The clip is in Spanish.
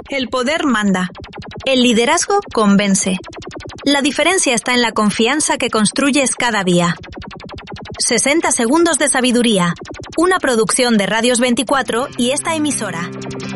El poder manda. El liderazgo convence. La diferencia está en la confianza que construyes cada día. 60 segundos de sabiduría. Una producción de Radios 24 y esta emisora.